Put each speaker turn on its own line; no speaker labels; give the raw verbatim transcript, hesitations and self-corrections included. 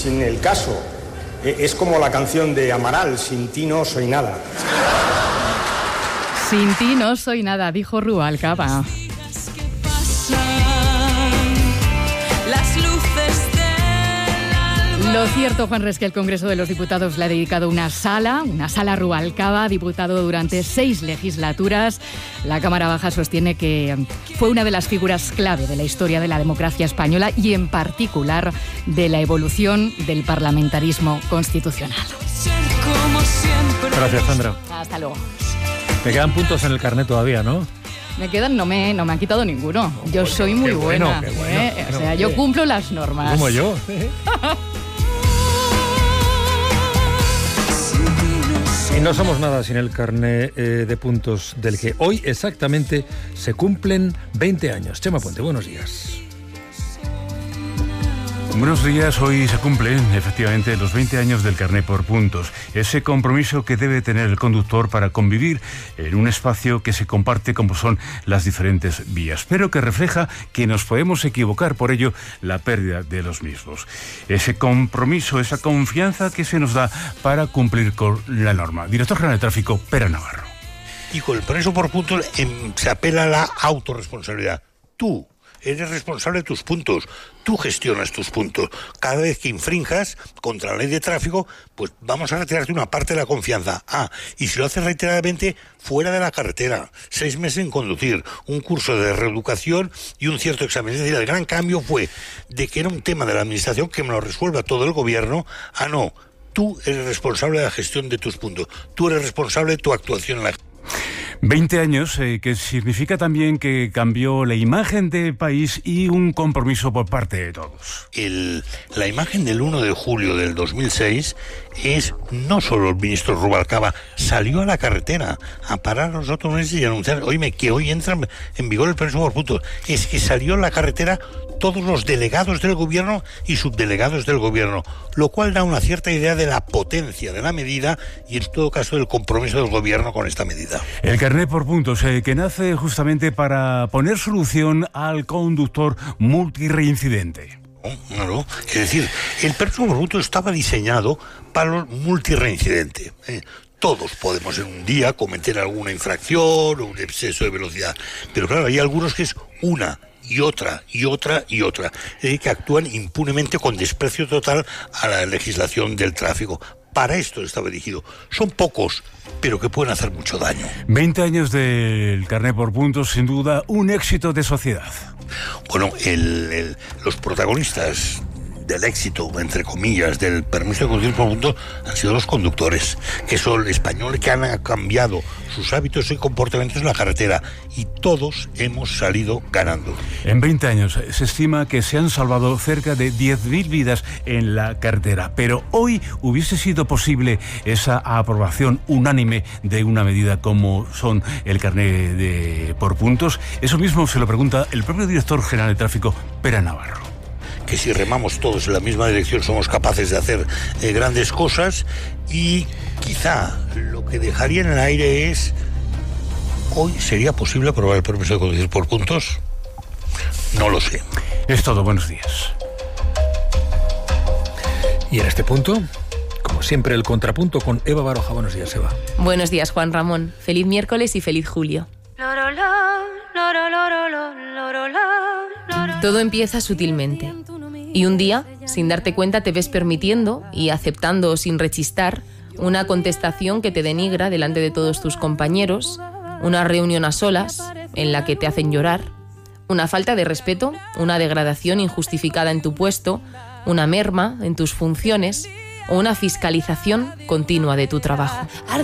sin el caso. Es como la canción de Amaral, sin ti no soy nada.
Sin ti no soy nada, dijo Rubalcaba. Lo cierto, Juanre, es que el Congreso de los Diputados le ha dedicado una sala, una sala Rubalcaba, diputado durante seis legislaturas. La Cámara Baja sostiene que fue una de las figuras clave de la historia de la democracia española y, en particular, de la evolución del parlamentarismo constitucional.
Gracias, Sandra.
Hasta luego.
Me quedan puntos en el carnet todavía, ¿no?
Me quedan, no me, no me han quitado ninguno. Yo
Bueno,
soy muy
qué bueno,
buena.
qué bueno,
¿eh?
bueno,
O sea, yo
oye.
cumplo las normas.
Como yo. Y no somos nada sin el carné eh, de puntos del que hoy exactamente se cumplen veinte años. Chema Puente, buenos días.
Buenos días, hoy se cumplen efectivamente los veinte años del carné por puntos, ese compromiso que debe tener el conductor para convivir en un espacio que se comparte como son las diferentes vías, pero que refleja que nos podemos equivocar, por ello la pérdida de los mismos. Ese compromiso, esa confianza que se nos da para cumplir con la norma. Director General de Tráfico, Pere Navarro.
Y con el permiso por puntos em, se apela a la autorresponsabilidad. Tú eres responsable de tus puntos, tú gestionas tus puntos. Cada vez que infrinjas contra la ley de tráfico, pues vamos a retirarte una parte de la confianza. Ah, y si lo haces reiteradamente, fuera de la carretera, seis meses en conducir, un curso de reeducación y un cierto examen. Es decir, el gran cambio fue de que era un tema de la administración que me lo resuelva todo el gobierno, a no, tú eres responsable de la gestión de tus puntos, tú eres responsable de tu actuación en la
veinte años, eh, que significa también que cambió la imagen del país y un compromiso por parte de todos.
El, la imagen del uno de julio del dos mil seis es no solo el ministro Rubalcaba salió a la carretera a parar a los otros meses y anunciar, oíme, que hoy entra en vigor el permiso por puntos, es que salió a la carretera todos los delegados del gobierno y subdelegados del gobierno, lo cual da una cierta idea de la potencia de la medida y en todo caso del compromiso del gobierno con esta medida.
El carnet por puntos, eh, que nace justamente para poner solución al conductor multireincidente.
Claro, es decir, el permiso por puntos estaba diseñado para los multireincidentes. ¿eh? Todos podemos en un día cometer alguna infracción o un exceso de velocidad, pero claro, hay algunos que es una y otra, y otra, y otra. Es decir, que actúan impunemente con desprecio total a la legislación del tráfico. Para esto estaba dirigido. Son pocos, pero que pueden hacer mucho daño.
veinte años del carnet por puntos, sin duda, un éxito de sociedad.
Bueno, el, el, los protagonistas del éxito, entre comillas, del permiso de conducir por puntos han sido los conductores, que son españoles que han cambiado sus hábitos y comportamientos en la carretera, y todos hemos salido ganando.
En veinte años se estima que se han salvado cerca de diez mil vidas en la carretera, pero hoy hubiese sido posible esa aprobación unánime de una medida como son el carnet de por puntos. Eso mismo se lo pregunta el propio director general de tráfico, Pere Navarro.
Que si remamos todos en la misma dirección somos capaces de hacer eh, grandes cosas, y quizá lo que dejaría en el aire es, ¿hoy sería posible aprobar el permiso de conducir por puntos? No lo sé.
Es todo, buenos días.
Y en este punto, como siempre, el contrapunto con Eva Baroja. Buenos días, Eva.
Buenos días, Juan Ramón. Feliz miércoles y feliz julio. Todo empieza sutilmente. Y un día, sin darte cuenta, te ves permitiendo y aceptando sin rechistar una contestación que te denigra delante de todos tus compañeros, una reunión a solas en la que te hacen llorar, una falta de respeto, una degradación injustificada en tu puesto, una merma en tus funciones o una fiscalización continua de tu trabajo.